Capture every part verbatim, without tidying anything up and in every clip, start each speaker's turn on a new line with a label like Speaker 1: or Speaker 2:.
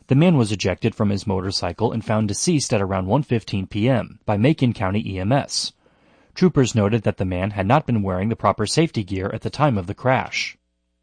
Speaker 1: The man was ejected from his motorcycle and found deceased at around one fifteen p.m. by Macon County E M S. Troopers noted that the man had not been wearing the proper safety gear at the time of the crash.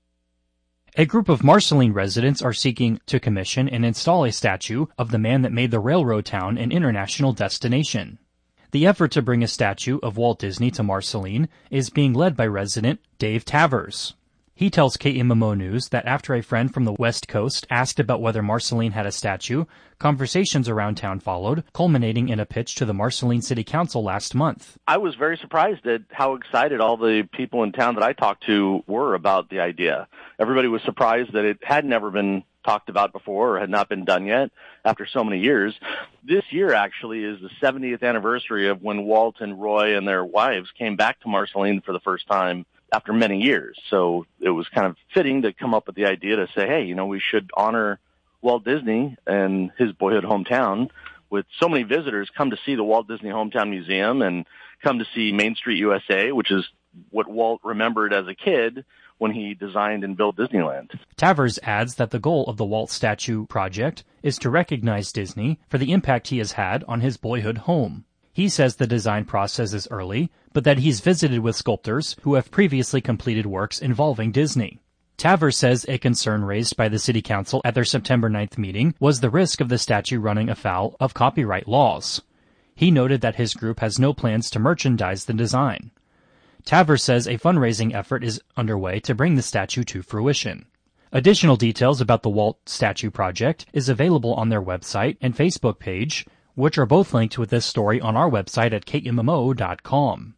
Speaker 1: A group of Marceline residents are seeking to commission and install a statue of the man that made the railroad town an international destination. The effort to bring a statue of Walt Disney to Marceline is being led by resident Dave Tavers. He tells K M M O News that after a friend from the West Coast asked about whether Marceline had a statue, conversations around town followed, culminating in a pitch to the Marceline City Council last month.
Speaker 2: I was very surprised at how excited all the people in town that I talked to were about the idea. Everybody was surprised that it had never been talked about before or had not been done yet after so many years. This year actually is the seventieth anniversary of when Walt and Roy and their wives came back to Marceline for the first time after many years. So it was kind of fitting to come up with the idea to say, hey, you know, we should honor Walt Disney and his boyhood hometown with so many visitors come to see the Walt Disney Hometown Museum and come to see Main Street U S A, which is what Walt remembered as a kid when he designed and built Disneyland.
Speaker 1: Tavers adds that the goal of the Walt Statue project is to recognize Disney for the impact he has had on his boyhood home. He says the design process is early, but that he's visited with sculptors who have previously completed works involving Disney. Tavers says a concern raised by the City Council at their September ninth meeting was the risk of the statue running afoul of copyright laws. He noted that his group has no plans to merchandise the design. Tavers says a fundraising effort is underway to bring the statue to fruition. Additional details about the Walt Statue project is available on their website and Facebook page, which are both linked with this story on our website at K M M O dot com.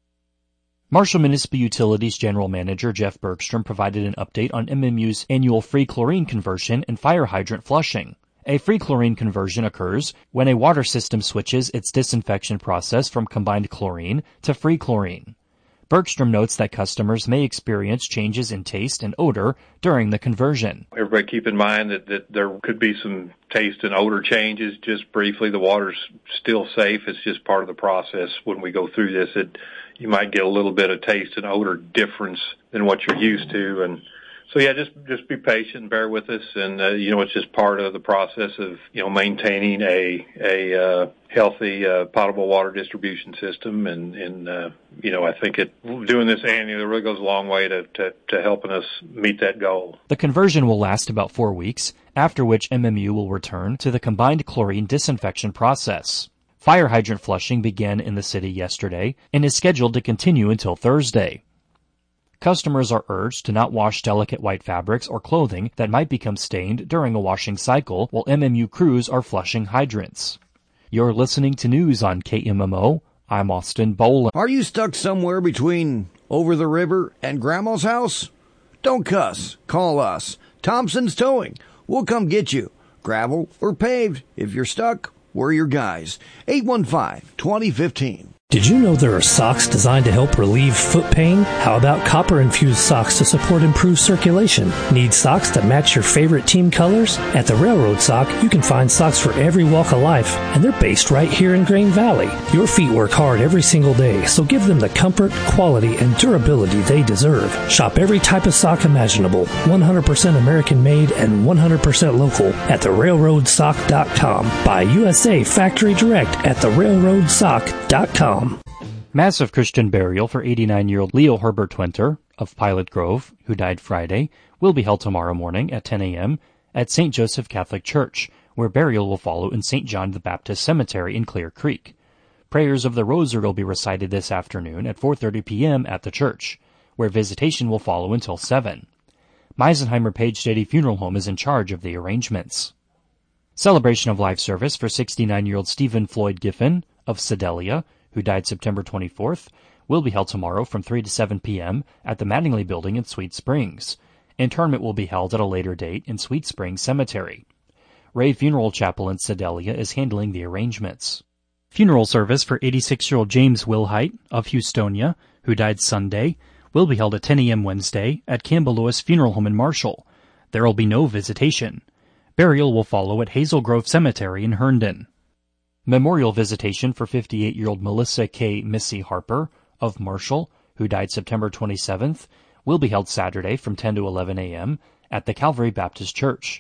Speaker 1: Marshall Municipal Utilities General Manager Jeff Bergstrom provided an update on M M U's annual free chlorine conversion and fire hydrant flushing. A free chlorine conversion occurs when a water system switches its disinfection process from combined chlorine to free chlorine. Bergstrom notes that customers may experience changes in taste and odor during the conversion.
Speaker 3: Everybody keep in mind that, that there could be some taste and odor changes. Just briefly, the water's still safe. It's just part of the process. When we go through this, it you might get a little bit of taste and odor difference than what you're used to. And so, yeah, just just be patient and bear with us. And, uh, you know, it's just part of the process of, you know, maintaining a a uh, healthy uh, potable water distribution system. And, and uh, you know, I think it doing this annually really goes a long way to, to, to helping us meet that goal.
Speaker 1: The conversion will last about four weeks, after which M M U will return to the combined chlorine disinfection process. Fire hydrant flushing began in the city yesterday and is scheduled to continue until Thursday. Customers are urged to not wash delicate white fabrics or clothing that might become stained during a washing cycle while M M U crews are flushing hydrants. You're listening to news on K M M O. I'm Austin Boland.
Speaker 4: Are you stuck somewhere between over the river and Grandma's house? Don't cuss. Call us. Thompson's Towing. We'll come get you. Gravel or paved. If you're stuck, we're your guys. eight one five, two zero one five.
Speaker 5: Did you know there are socks designed to help relieve foot pain? How about copper-infused socks to support improved circulation? Need socks that match your favorite team colors? At the Railroad Sock, you can find socks for every walk of life, and they're based right here in Grain Valley. Your feet work hard every single day, so give them the comfort, quality, and durability they deserve. Shop every type of sock imaginable, one hundred percent American-made and one hundred percent local at the railroad sock dot com. Buy U S A Factory Direct at the railroad sock dot com.
Speaker 1: Massive Christian burial for eighty-nine-year-old Leo Herbert Twenter of Pilot Grove, who died Friday, will be held tomorrow morning at ten a.m. at Saint Joseph Catholic Church, where burial will follow in Saint John the Baptist Cemetery in Clear Creek. Prayers of the Rosary will be recited this afternoon at four thirty p.m. at the church, where visitation will follow until seven. Meisenheimer Page Dady Funeral Home is in charge of the arrangements. Celebration of life service for sixty-nine-year-old Stephen Floyd Giffen of Sedalia, who died September twenty-fourth, will be held tomorrow from three to seven p.m. at the Mattingly Building in Sweet Springs. Interment will be held at a later date in Sweet Springs Cemetery. Ray Funeral Chapel in Sedalia is handling the arrangements. Funeral service for eighty-six-year-old James Wilhite of Houstonia, who died Sunday, will be held at ten a.m. Wednesday at Campbell Lewis Funeral Home in Marshall. There will be no visitation. Burial will follow at Hazel Grove Cemetery in Herndon. Memorial visitation for fifty-eight-year-old Melissa K. Missy Harper of Marshall, who died September twenty-seventh, will be held Saturday from ten to eleven a.m. at the Calvary Baptist Church.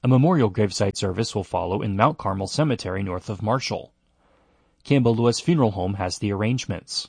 Speaker 1: A memorial gravesite service will follow in Mount Carmel Cemetery north of Marshall. Campbell Lewis Funeral Home has the arrangements.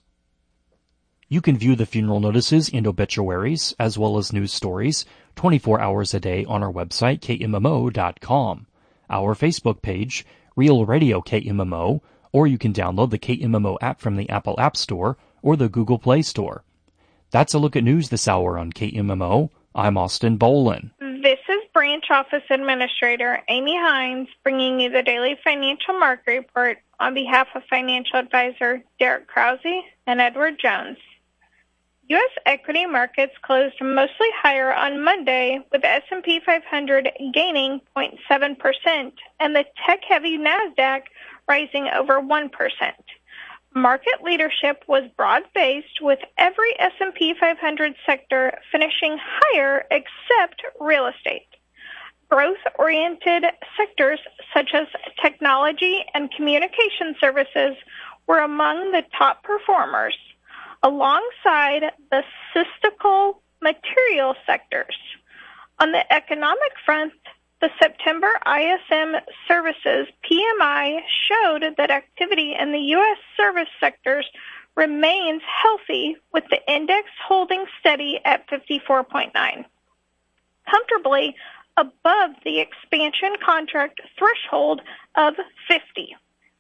Speaker 1: You can view the funeral notices and obituaries, as well as news stories, twenty-four hours a day on our website, K M M O dot com, our Facebook page, Real Radio K M M O, or you can download the K M M O app from the Apple App Store or the Google Play Store. That's a look at news this hour on K M M O. I'm Austin Bolin.
Speaker 6: This is Branch Office Administrator Amy Hines bringing you the daily financial market report on behalf of financial advisor Derek Krause and Edward Jones. U S equity markets closed mostly higher on Monday, with the S and P five hundred gaining zero point seven percent and the tech-heavy NASDAQ rising over one percent. Market leadership was broad-based, with every S and P five hundred sector finishing higher except real estate. Growth-oriented sectors such as technology and communication services were among the top performers, alongside the cyclical material sectors. On the economic front, the September I S M Services P M I showed that activity in the U S service sectors remains healthy, with the index holding steady at fifty-four point nine, comfortably above the expansion contract threshold of fifty.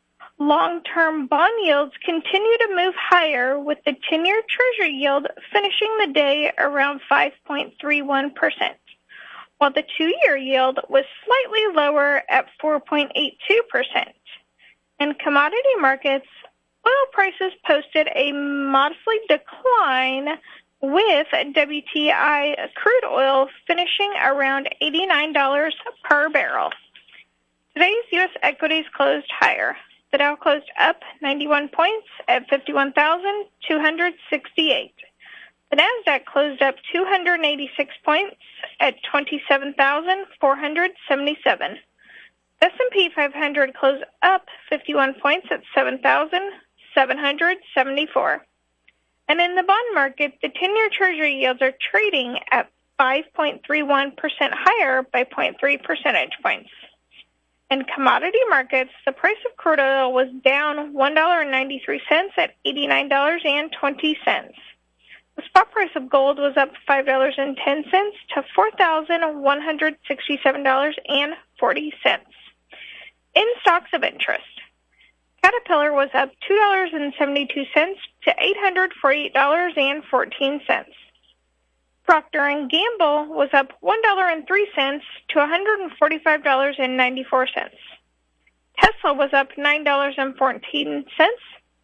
Speaker 6: Long-term bond yields continue to move higher, with the ten-year Treasury yield finishing the day around five point three one percent, while the two-year yield was slightly lower at four point eight two percent. In commodity markets, oil prices posted a modestly decline, with W T I crude oil finishing around eighty-nine dollars per barrel. Today's U S equities closed higher. The Dow closed up ninety-one points at fifty-one thousand two hundred sixty-eight. The Nasdaq closed up two hundred eighty-six points at twenty-seven thousand four hundred seventy-seven. The S and P five hundred closed up fifty-one points at seven thousand seven hundred seventy-four. And in the bond market, the ten-year Treasury yields are trading at five point three one percent higher by zero point three percentage points. In commodity markets, the price of crude oil was down one dollar and ninety-three cents at eighty-nine dollars and twenty cents. The spot price of gold was up five dollars and ten cents to four thousand one hundred sixty-seven dollars and forty cents. In stocks of interest, Caterpillar was up two dollars and seventy-two cents to eight hundred forty-eight dollars and fourteen cents. Procter and Gamble was up one dollar and three cents to one hundred forty-five dollars and ninety-four cents. Tesla was up nine dollars and fourteen cents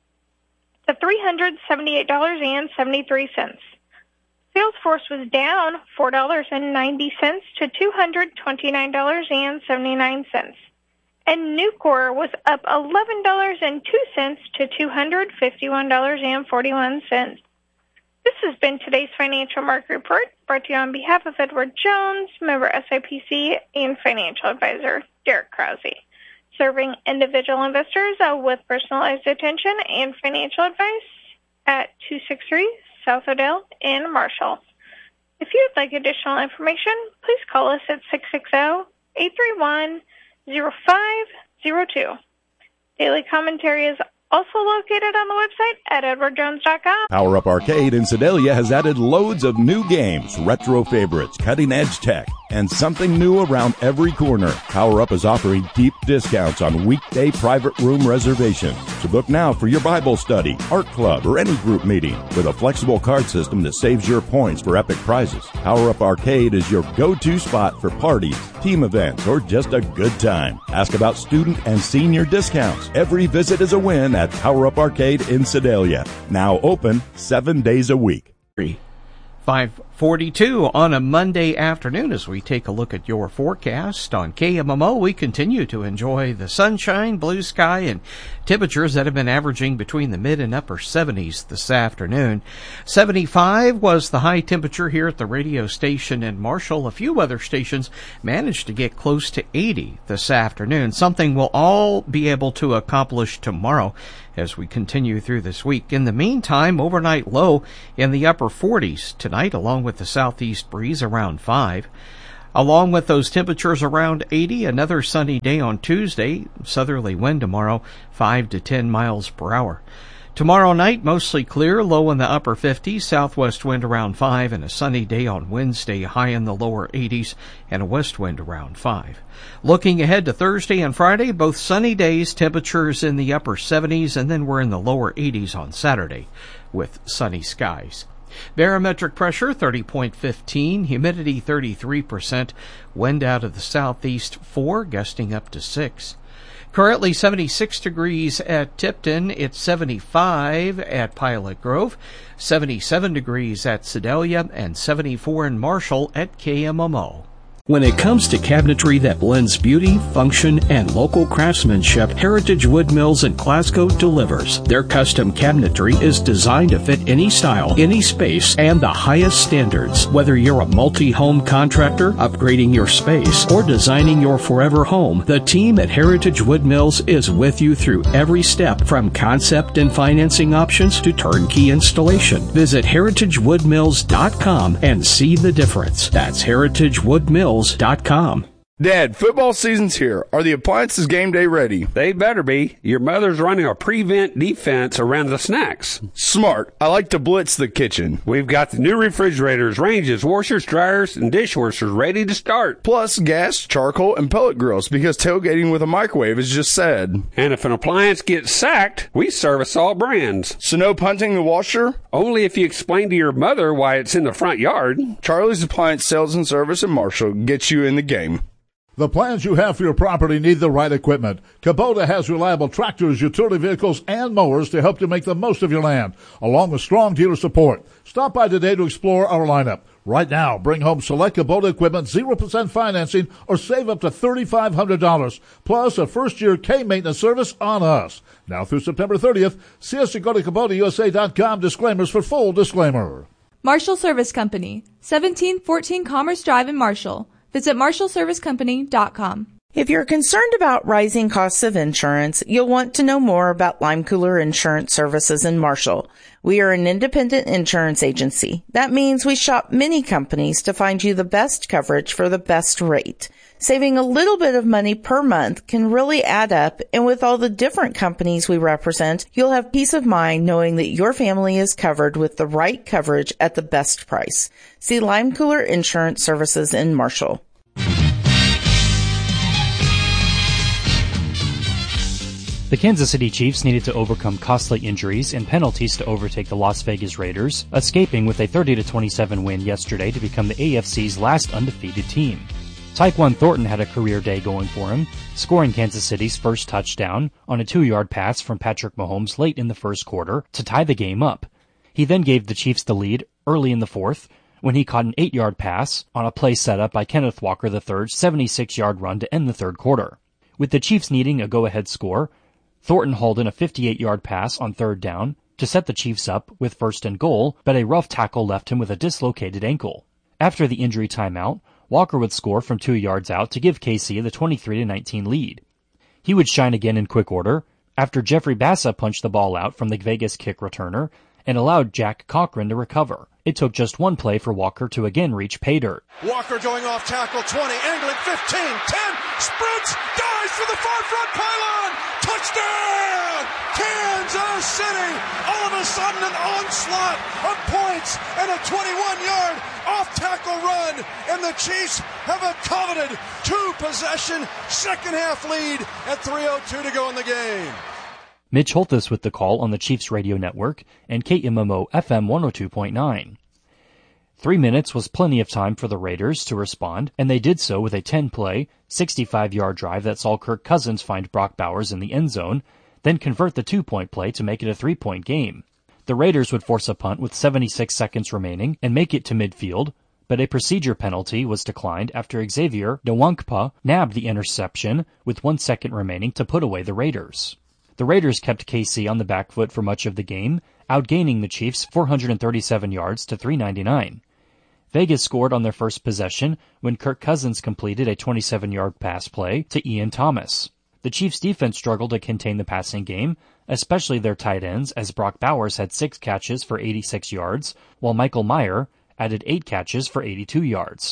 Speaker 6: to three hundred seventy-eight dollars and seventy-three cents. Salesforce was down four dollars and ninety cents to two hundred twenty-nine dollars and seventy-nine cents. And Nucor was up eleven dollars and two cents to two hundred fifty-one dollars and forty-one cents. This has been today's financial market report, brought to you on behalf of Edward Jones, member S I P C, and financial advisor Derek Krause, serving individual investors uh, with personalized attention and financial advice at two sixty-three South Odell in Marshall. If you would like additional information, please call us at six six zero, eight three one, zero five zero two. Daily commentary is also located on the website at edward jones dot com.
Speaker 7: Power Up Arcade in Sedalia has added loads of new games, retro favorites, cutting-edge tech, and something new around every corner. Power Up is offering deep discounts on weekday private room reservations. So book now for your Bible study, art club, or any group meeting with a flexible card system that saves your points for epic prizes. Power Up Arcade is your go-to spot for parties, team events, or just a good time. Ask about student and senior discounts. Every visit is a win at Power Up Arcade in Sedalia. Now open seven days a week.
Speaker 8: five forty-two on a Monday afternoon as we take a look at your forecast on K M M O. We continue to enjoy the sunshine, blue sky, and temperatures that have been averaging between the mid and upper seventies this afternoon. seventy-five was the high temperature here at the radio station in Marshall. A few weather stations managed to get close to eighty this afternoon, something we'll all be able to accomplish tomorrow as we continue through this week. In the meantime, overnight low in the upper forties tonight, along with the southeast breeze around five. Along with those temperatures around eighty, another sunny day on Tuesday. Southerly wind tomorrow, five to ten miles per hour. Tomorrow night, mostly clear, low in the upper fifties, southwest wind around five, and a sunny day on Wednesday, high in the lower eighties, and a west wind around five. Looking ahead to Thursday and Friday, both sunny days, temperatures in the upper seventies, and then we're in the lower eighties on Saturday with sunny skies. Barometric pressure thirty point one five, humidity thirty-three percent, wind out of the southeast four, gusting up to six. Currently seventy-six degrees at Tipton, it's seventy-five at Pilot Grove, seventy-seven degrees at Sedalia, and seventy-four in Marshall at K M M O.
Speaker 9: When it comes to cabinetry that blends beauty, function, and local craftsmanship, Heritage Wood Mills in Glasgow delivers. Their custom cabinetry is designed to fit any style, any space, and the highest standards. Whether you're a multi-home contractor, upgrading your space, or designing your forever home, the team at Heritage Wood Mills is with you through every step, from concept and financing options to turnkey installation. Visit heritage wood mills dot com and see the difference. That's heritage wood mills dot com.
Speaker 10: Dad, football season's here. Are the appliances game day ready?
Speaker 11: They better be. Your mother's running a prevent defense around the snacks.
Speaker 10: Smart. I like to blitz the kitchen.
Speaker 11: We've got the new refrigerators, ranges, washers, dryers, and dishwashers ready to start.
Speaker 10: Plus gas, charcoal, and pellet grills, because tailgating with a microwave is just sad.
Speaker 11: And if an appliance gets sacked, we service all brands.
Speaker 10: So no punting the washer?
Speaker 11: Only if you explain to your mother why it's in the front yard.
Speaker 10: Charlie's Appliance Sales and Service in Marshall gets you in the game.
Speaker 12: The plans you have for your property need the right equipment. Kubota has reliable tractors, utility vehicles, and mowers to help you make the most of your land, along with strong dealer support. Stop by today to explore our lineup. Right now, bring home select Kubota equipment, zero percent financing, or save up to three thousand five hundred dollars, plus a first-year K-maintenance service on us. Now through September thirtieth, see us at go to kubota u s a dot com. Disclaimers for full disclaimer.
Speaker 13: Marshall Service Company, seventeen fourteen Commerce Drive in Marshall. Visit marshall service company dot com.
Speaker 14: If you're concerned about rising costs of insurance, you'll want to know more about Lime Cooler Insurance Services in Marshall. We are an independent insurance agency. That means we shop many companies to find you the best coverage for the best rate. Saving a little bit of money per month can really add up, and with all the different companies we represent, you'll have peace of mind knowing that your family is covered with the right coverage at the best price. See Lime Cooler Insurance Services in Marshall.
Speaker 1: The Kansas City Chiefs needed to overcome costly injuries and penalties to overtake the Las Vegas Raiders, escaping with a thirty to twenty-seven win yesterday to become the A F C's last undefeated team. Tyquan Thornton had a career day going for him, scoring Kansas City's first touchdown on a two-yard pass from Patrick Mahomes late in the first quarter to tie the game up. He then gave the Chiefs the lead early in the fourth when he caught an eight-yard pass on a play set up by Kenneth Walker the third's seventy-six-yard run to end the third quarter. With the Chiefs needing a go-ahead score, Thornton hauled in a fifty-eight-yard pass on third down to set the Chiefs up with first and goal, but a rough tackle left him with a dislocated ankle. After the injury timeout, Walker would score from two yards out to give K C the twenty-three to nineteen lead. He would shine again in quick order after Jeffrey Bassa punched the ball out from the Vegas kick returner and allowed Jack Cochran to recover. It took just one play for Walker to again reach pay dirt.
Speaker 15: Walker going off tackle, twenty, angling, fifteen, ten, sprints, dives for the far front pylon, touchdown, Kansas City! All of a sudden an onslaught of points and a twenty-one-yard off-tackle run, and the Chiefs have a coveted two-possession second-half lead at three oh two to go in the game.
Speaker 1: Mitch Holthus with the call on the Chiefs radio network and K M M O F M one oh two point nine. Three minutes was plenty of time for the Raiders to respond, and they did so with a ten-play, sixty-five-yard drive that saw Kirk Cousins find Brock Bowers in the end zone, then convert the two-point play to make it a three-point game. The Raiders would force a punt with seventy-six seconds remaining and make it to midfield, but a procedure penalty was declined after Xavier Nwankpa nabbed the interception with one second remaining to put away the Raiders. The Raiders kept K C on the back foot for much of the game, outgaining the Chiefs four hundred thirty-seven yards to three ninety-nine. Vegas scored on their first possession when Kirk Cousins completed a twenty-seven-yard pass play to Ian Thomas. The Chiefs' defense struggled to contain the passing game, especially their tight ends, as Brock Bowers had six catches for eighty-six yards, while Michael Mayer added eight catches for eighty-two yards.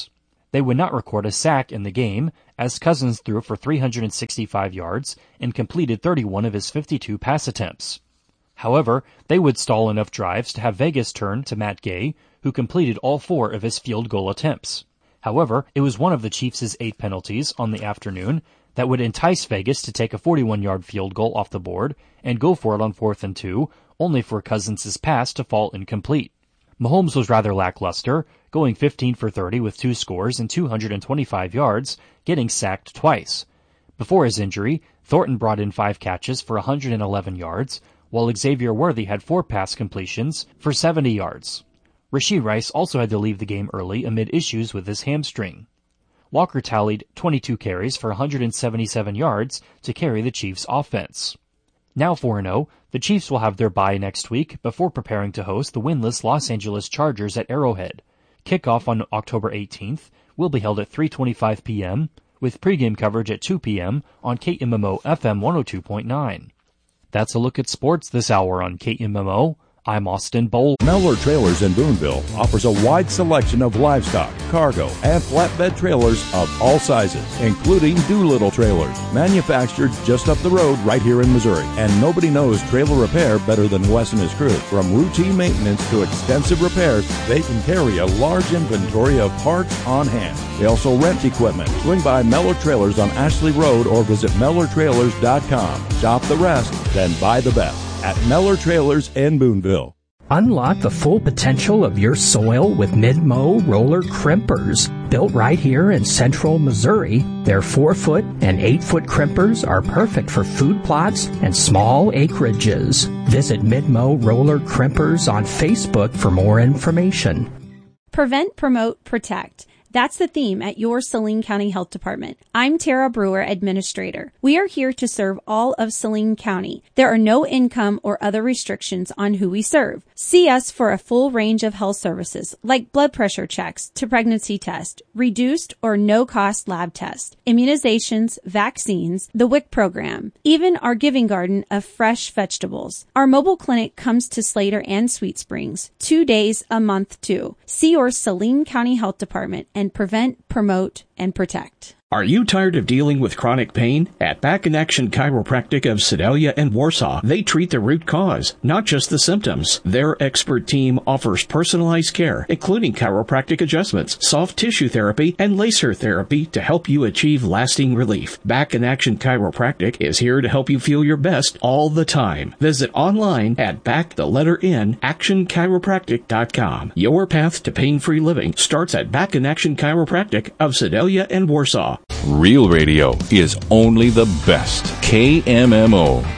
Speaker 1: They would not record a sack in the game, as Cousins threw for three hundred sixty-five yards and completed thirty-one of his fifty-two pass attempts. However, they would stall enough drives to have Vegas turn to Matt Gay, who completed all four of his field goal attempts. However, it was one of the Chiefs' eight penalties on the afternoon that would entice Vegas to take a forty-one-yard field goal off the board and go for it on fourth and two, only for Cousins' pass to fall incomplete. Mahomes was rather lackluster, going fifteen for thirty with two scores and two hundred twenty-five yards, getting sacked twice. Before his injury, Thornton brought in five catches for one hundred eleven yards, while Xavier Worthy had four pass completions for seventy yards. Rashee Rice also had to leave the game early amid issues with his hamstring. Walker tallied twenty-two carries for one hundred seventy-seven yards to carry the Chiefs' offense. Now four and oh, the Chiefs will have their bye next week before preparing to host the winless Los Angeles Chargers at Arrowhead. Kickoff on October eighteenth will be held at three twenty-five p.m., with pregame coverage at two p.m. on K M M O F M one oh two point nine. That's a look at sports this hour on K M M O. I'm Austin Bowl.
Speaker 7: Mellor Trailers in Boonville offers a wide selection of livestock, cargo, and flatbed trailers of all sizes, including Doolittle trailers, manufactured just up the road right here in Missouri. And nobody knows trailer repair better than Wes and his crew. From routine maintenance to extensive repairs, they can carry a large inventory of parts on hand. They also rent equipment. Swing by Mellor Trailers on Ashley Road or visit Mellor Trailers dot com. Shop the rest, then buy the best at Mellor Trailers in Boonville.
Speaker 9: Unlock the full potential of your soil with Mid-Mow roller crimpers. Built right here in central Missouri, their four-foot and eight-foot crimpers are perfect for food plots and small acreages. Visit Mid-Mow Roller Crimpers on Facebook for more information.
Speaker 16: Prevent, promote, protect. That's the theme at your Saline County Health Department. I'm Tara Brewer, Administrator. We are here to serve all of Saline County. There are no income or other restrictions on who we serve. See us for a full range of health services like blood pressure checks to pregnancy test, reduced or no-cost lab tests, immunizations, vaccines, the W I C program, even our giving garden of fresh vegetables. Our mobile clinic comes to Slater and Sweet Springs, two days a month too. See your Saline County Health Department and prevent, promote, and protect.
Speaker 9: Are you tired of dealing with chronic pain? At Back in Action Chiropractic of Sedalia and Warsaw, they treat the root cause, not just the symptoms. Their expert team offers personalized care, including chiropractic adjustments, soft tissue therapy, and laser therapy to help you achieve lasting relief. Back in Action Chiropractic is here to help you feel your best all the time. Visit online at back the letter in action chiropractic dot com. Your path to pain-free living starts at Back in Action Chiropractic of Sedalia and Warsaw.
Speaker 17: Real radio is only the best. K M M O.